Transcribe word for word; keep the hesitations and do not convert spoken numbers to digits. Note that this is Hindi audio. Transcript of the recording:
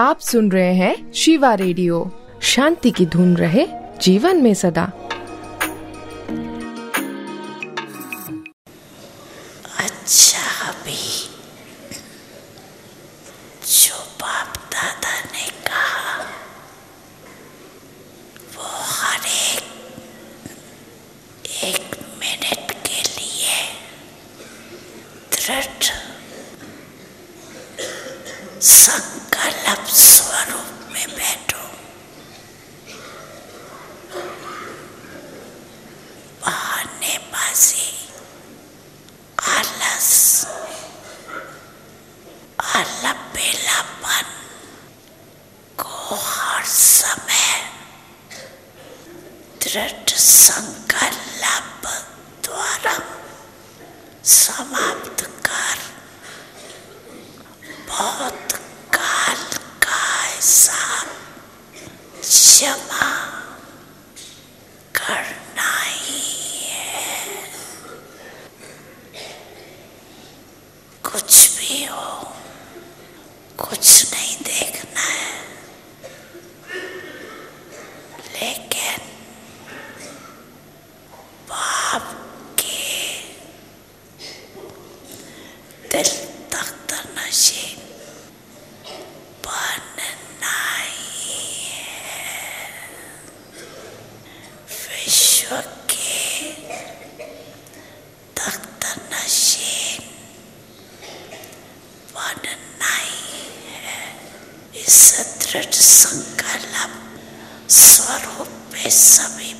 आप सुन रहे हैं शिवा रेडियो। शांति की धुन रहे जीवन में सदा। अच्छा अभी जो बाप दादा ने कहा वो हर एक एक मिनट के लिए दृढ़ संकल्प स्वरूप में बैठो। बहानेबाजी, आलस, अलबेलापन को हर समय दृढ़ संकल्प द्वारा समाप्त कर बहुत काल का हिसाब जमा करना ही है। कुछ भी हो, कुछ नहीं देखना है, लेकिन बाप के दिल तख्त नशीन बनना ही है। विश्व के तख्त नशीन बनना ही है। इस दृढ़ संकल्प स्वरूप में सभी